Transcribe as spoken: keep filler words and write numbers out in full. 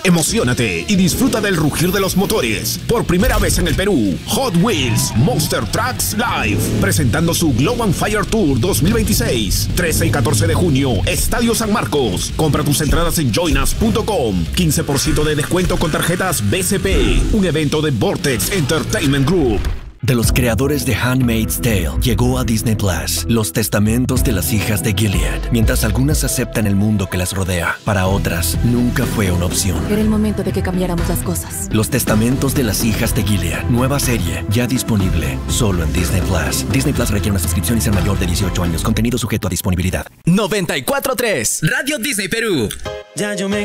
Emociónate y disfruta del rugir de los motores. Por primera vez en el Perú, Hot Wheels Monster Trucks Live, presentando su Glow and Fire Tour dos mil veintiséis. trece y catorce de junio, Estadio San Marcos. Compra tus entradas en joinas punto com. quince por ciento de descuento con tarjetas B C P. Un evento de Vortex Entertainment Group. De los creadores de Handmaid's Tale, llegó a Disney Plus Los Testamentos de las Hijas de Gilead. Mientras algunas aceptan el mundo que las rodea, para otras nunca fue una opción. Era el momento de que cambiáramos las cosas. Los Testamentos de las Hijas de Gilead, nueva serie, ya disponible solo en Disney Plus. Disney Plus requiere una suscripción y ser mayor de dieciocho años. Contenido sujeto a disponibilidad. noventa y cuatro punto tres Radio Disney Perú. Ya yo me